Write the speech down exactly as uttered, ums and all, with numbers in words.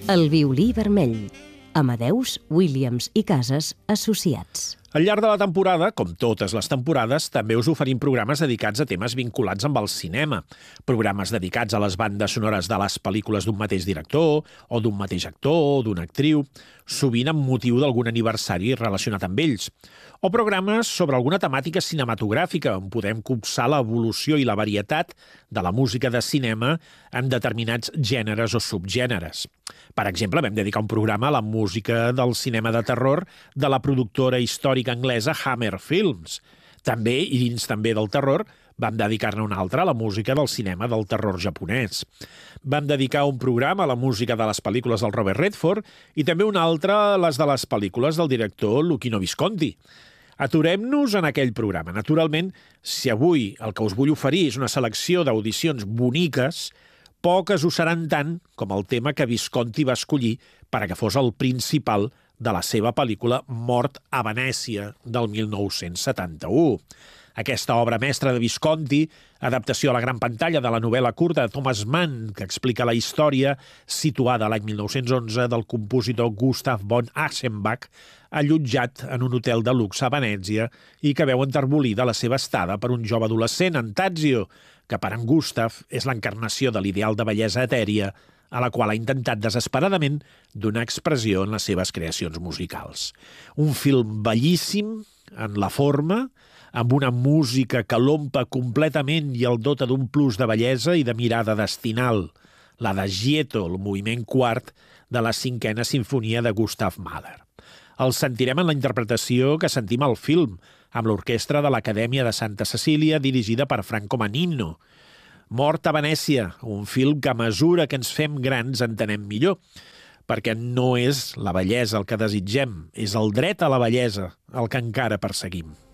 El violí vermell. Amadeus, Williams i Casas Associats. Al llarg de la temporada, com totes les temporades, també us oferim programes dedicats a temes vinculats amb el cinema. Programes dedicats a les bandes sonores de les pel·lícules d'un mateix director, o d'un mateix actor, o d'una actriu, sovint amb motiu d'algun aniversari relacionat amb ells. O programes sobre alguna temàtica cinematogràfica, on podem copsar l'evolució i la varietat de la música de cinema en determinats gèneres o subgèneres. Per exemple, vam dedicar un programa a la música del cinema de terror de la productora històrica anglesa Hammer Films. També, i dins també del terror, vam dedicar-ne un altre a la música del cinema del terror japonès. Vam dedicar un programa a la música de les pel·lícules del Robert Redford i també un altre a les de les pel·lícules del director Luchino Visconti. Aturem-nos en aquell programa. Naturalment, si avui el que us vull oferir és una selecció d'audicions boniques, poques ho seran tant com el tema que Visconti va escollir per a que fos el principal de la seva pel·lícula Mort a Venècia, del mil nou-cents setanta-u. Aquesta obra mestra de Visconti, adaptació a la gran pantalla de la novel·la curta de Thomas Mann, que explica la història situada l'any mil nou-cents onze del compositor Gustav von Aschenbach, allotjat en un hotel de luxe a Venècia i que veu enterbolida la seva estada per un jove adolescent, en Tadzio, que per en Gustav és l'encarnació de l'ideal de bellesa etèria a la qual ha intentat desesperadament donar expressió en les seves creacions musicals. Un film bellíssim en la forma, amb una música que l'ompa completament i el dota d'un plus de bellesa i de mirada destinal, la de Gieto, el moviment quart de la cinquena sinfonia de Gustav Mahler. El sentirem en la interpretació que sentim al film, amb l'orquestra de l'Acadèmia de Santa Cecília, dirigida per Franco Manino. Mort a Venècia, un film que a mesura que ens fem grans entenem millor, perquè no és la bellesa el que desitgem, és el dret a la bellesa el que encara perseguim.